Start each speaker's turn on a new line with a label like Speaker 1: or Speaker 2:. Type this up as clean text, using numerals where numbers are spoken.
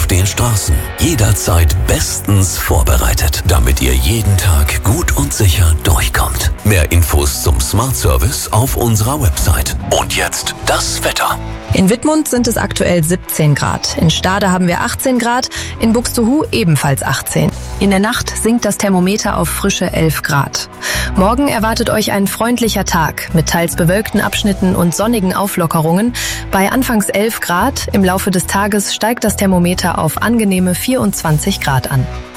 Speaker 1: den Straßen. Jederzeit bestens vorbereitet, damit ihr jeden Tag gut und sicher durchkommt. Mehr Infos zum Smart Service auf unserer Website. Und jetzt das Wetter.
Speaker 2: In Wittmund sind es aktuell 17 Grad. In Stade haben wir 18 Grad, in Buxtehude ebenfalls 18. In der Nacht sinkt das Thermometer auf frische 11 Grad. Morgen erwartet euch ein freundlicher Tag mit teils bewölkten Abschnitten und sonnigen Auflockerungen. Bei anfangs 11 Grad, im Laufe des Tages steigt das Thermometer auf angenehme 24 Grad an.